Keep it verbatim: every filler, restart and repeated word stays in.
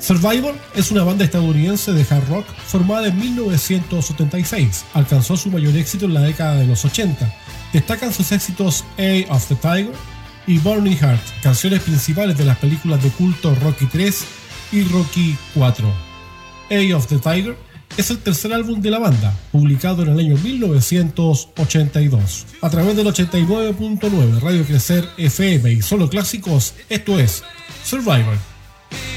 Survivor es una banda estadounidense de hard rock formada en mil novecientos setenta y seis. Alcanzó su mayor éxito en la década de los ochenta. Destacan sus éxitos Eye of the Tiger y Burning Heart, canciones principales de las películas de culto Rocky tres y Rocky cuatro. Eye of the Tiger es el tercer álbum de la banda, publicado en el año mil novecientos ochenta y dos. A través del ochenta y nueve punto nueve Radio Crecer F M y Solo Clásicos, esto es Survivor.